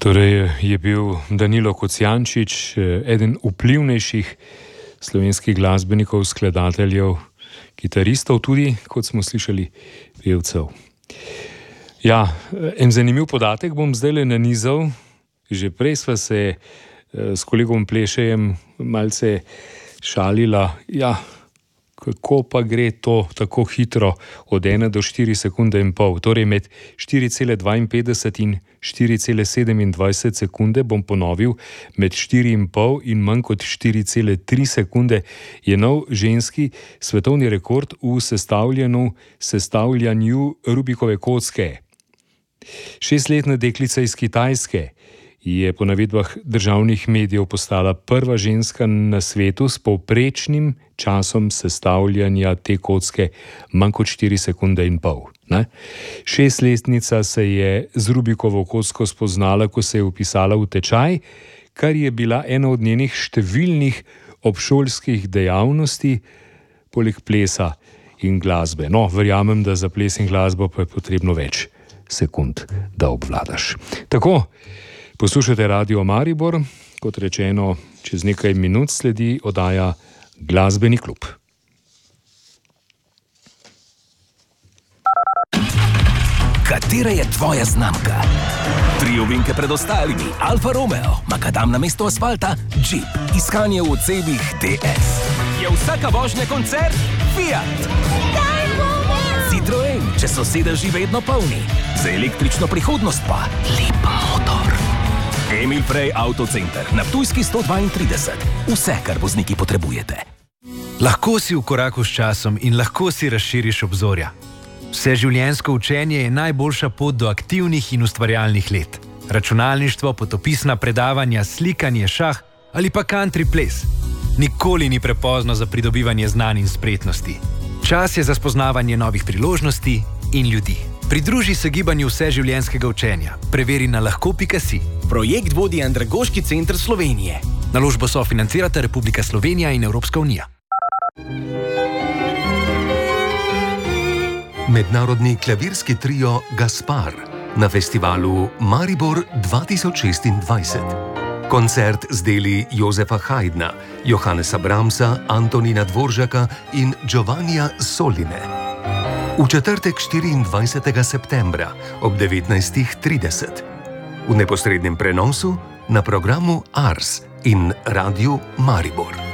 Torej je bil Danilo Kocijančič eden vplivnejših slovenskih glasbenikov, skladateljev, kitaristov, tudi, kot smo slišali, pevcev. Ja, en zanimiv podatek bom zdajle nanizal. Že prej sva se s kolegom Plešejem malce šalila, ja, kako pa gre to tako hitro od 1 do 4 sekunde in pol. Torej med 4,52 in 4,27 sekunde, bom ponovil, med 4,5 in manj kot 4,3 sekunde je nov ženski svetovni rekord v sestavljanju Rubikove kocke. 6-letna deklica iz Kitajske je po navedbah državnih medijev postala prva ženska na svetu s povprečnim časom sestavljanja te kocke manj kot 4 sekunde in pol. 6-letnica se je z Rubikovo kocko spoznala, ko se je vpisala v tečaj, kar je bila ena od njenih številnih obšolskih dejavnosti, poleg plesa in glasbe. No, verjamem, da za ples in glasbo pa je potrebno več sekund, da obvladaš. Tako, poslušate Radio Maribor, kot rečeno, čez nekaj minut sledi oddaja Glasbeni klub. Katera je tvoja znamka? 3 ovinke pred ostalimi, Alfa Romeo, makadam na mesto asfalta, Jeep, iskanje v odsebih DS. Je vsaka vožnja koncert? Fiat. Citroen, če so sedeži vedno polni. Za električno prihodnost pa lep motor. Emil Frey Autocenter na Ptujski 132. Vse, kar vozniki potrebujete. Lahko si v koraku s časom in lahko si razširiš obzorja. Vseživljenjsko učenje je najboljša pot do aktivnih in ustvarjalnih let. Računalništvo, potopisna predavanja, slikanje, šah ali pa country ples. Nikoli ni prepozno za pridobivanje znanj in spretnosti. Čas je za spoznavanje novih priložnosti in ljudi. Pridruži se gibanju vseživljenjskega učenja. Preveri na lahko.si. Projekt vodi Andragoški center Slovenije. Naložbo sofinancirata Republika Slovenija in Evropska unija. Mednarodni klavirski trio Gaspar na festivalu Maribor 2026. Koncert z deli Jozefa Haydna, Johannesa Brahmsa, Antonina Dvoržaka in Giovannija Soline. V četrtek 24. septembra ob 19:30. V neposrednem prenosu na programu Ars in Radiu Maribor.